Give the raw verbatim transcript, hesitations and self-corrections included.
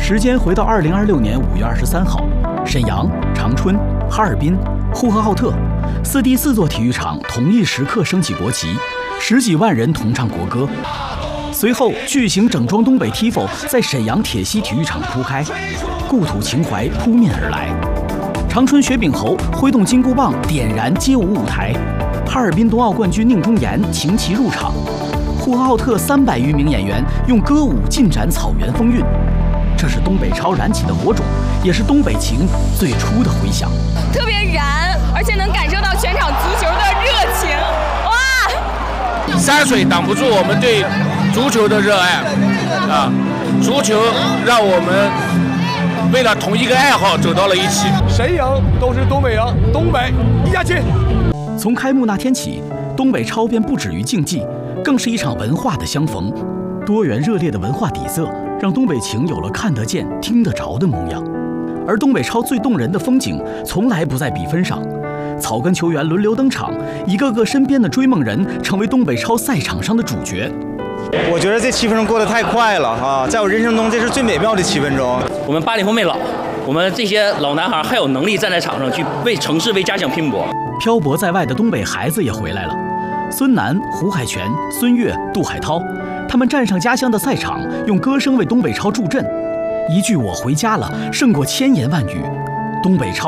时间回到二零二六年五月二十三号，沈阳、长春、哈尔滨、呼和浩特四地四座体育场同一时刻升起国旗，十几万人同唱国歌。随后，巨型整装东北 T I F O 在沈阳铁西体育场铺开，故土情怀扑面而来。长春雪饼猴挥动金箍棒点燃街舞舞台，哈尔滨冬奥冠军宁忠岩擎旗入场，呼和浩特三百余名演员用歌舞尽展草原风韵。这是东北超燃起的火种，也是东北情最初的回响。 特别燃，而且能感受到全场足球的热情。哇！ 山水挡不住我们对足球的热爱啊！足球让我们为了同一个爱好走到了一起。 谁赢都是东北赢，东北一家亲。 从开幕那天起，东北超便不止于竞技，更是一场文化的相逢。多元热烈的文化底色，让东北情有了看得见、听得着的模样。而东北超最动人的风景，从来不在比分上。草根球员轮流登场，一个个身边的追梦人，成为东北超赛场上的主角。 我觉得这七分钟过得太快了啊！在我人生中，这是最美妙的七分钟。 我们八零后没老，我们这些老男孩还有能力站在场上去为城市、为家乡拼搏。 漂泊在外的东北孩子也回来了，孙楠、胡海泉、孙悦、杜海涛，他们站上家乡的赛场，用歌声为东北超助阵。一句“我回家了”胜过千言万语。东北超